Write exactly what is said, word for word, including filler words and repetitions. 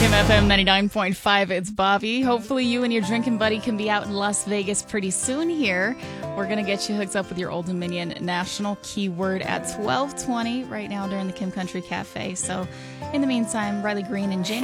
Kim F M ninety-nine point five, it's Bobby. Hopefully you and your drinking buddy can be out in Las Vegas pretty soon here. We're going to get you hooked up with your Old Dominion National Keyword at twelve twenty right now during the Kim Country Cafe. So in the meantime, Riley Green and Jane